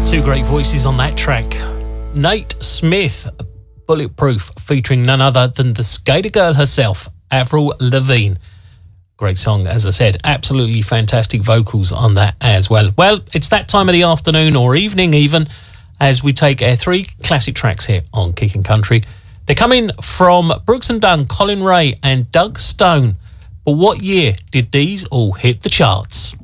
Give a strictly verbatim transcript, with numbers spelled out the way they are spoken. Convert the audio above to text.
Two great voices on that track. Nate Smith, Bulletproof, featuring none other than the skater girl herself, Avril Lavigne. Great song, as I said. Absolutely fantastic vocals on that as well. Well, it's that time of the afternoon or evening even, as we take our three classic tracks here on Kicking Country. They're coming from Brooks and Dunn, Colin Ray and Doug Stone. But what year did these all hit the charts?